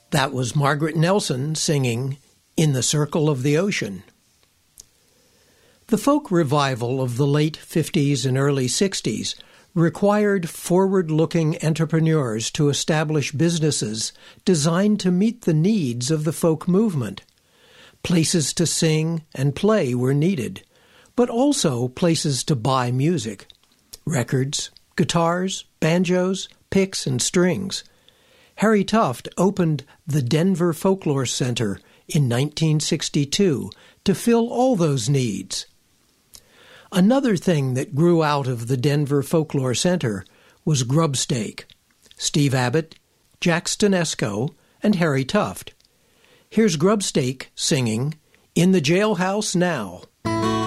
That was Margaret Nelson singing In the Circle of the Ocean. The folk revival of the late 50s and early 60s required forward-looking entrepreneurs to establish businesses designed to meet the needs of the folk movement. Places to sing and play were needed, but also places to buy music. Records, guitars, banjos, picks, and strings. Harry Tuft opened the Denver Folklore Center in 1962 to fill all those needs. Another thing that grew out of the Denver Folklore Center was grubstake. Steve Abbott, Jack Stanesco, and Harry Tuft. Here's Grubstake singing In the Jailhouse Now.